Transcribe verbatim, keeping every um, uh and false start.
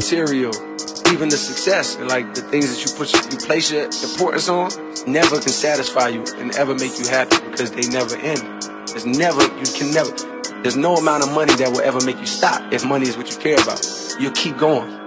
material, even the success and like the things that you put, you place your importance on, never can satisfy you and ever make you happy because they never end. There's never, you can never, there's no amount of money that will ever make you stop if money is what you care about. You'll keep going.